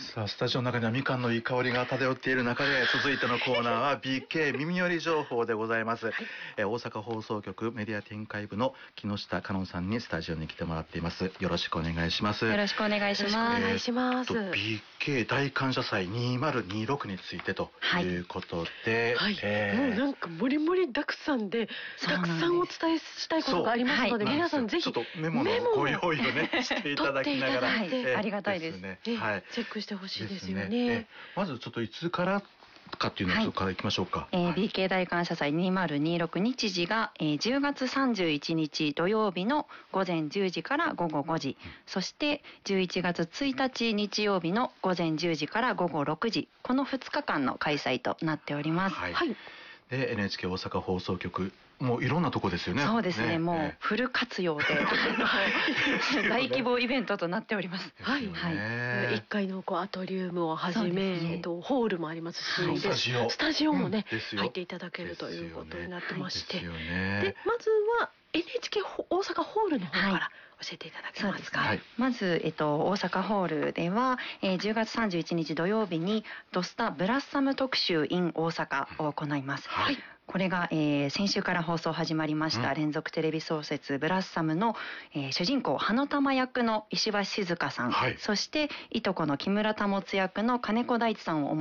さあスタジオの中にはみかんのいい香りが漂っている中で、続いてのコーナーは BK 耳寄り情報でございます。大阪放送局メディア展開部の木下香音さんにスタジオに来てもらっています。よろしくお願いします。 よろしくお願いします。 お願いします。 BK 大感謝祭2026についてということで、 もうなんかもりもりたくさんで、たくさんお伝えしたいことがありますので、皆さんぜひちょっとメモのご用意をねしていただきながら、 ありがたいです。 チェックしてほしいですよね。 まずちょっといつからかっていうのからいきましょうか。 BK 大感謝祭2026日時が、10月31日土曜日の午前10時から午後5時、そして11月1日日曜日の午前10時から午後6時、この2日間の開催となっております。 で NHK 大阪放送局、もういろんなとこですよね。 そうですね、もうフル活用で大規模イベントとなっております。 1階のアトリウムをはじめ、ホールもありますし、スタジオもね入っていただけるということになってまして、でまずは NHK 大阪ホールの方から教えていただけますか。 まず、大阪ホールでは、10月31日土曜日にドスタブラッサム特集 in 大阪を行います。これが、先週から放送始まりました連続テレビ小説ブラッサムの、主人公花玉役の石橋静香さん、そしていとこの木村保役の金子大地さんをお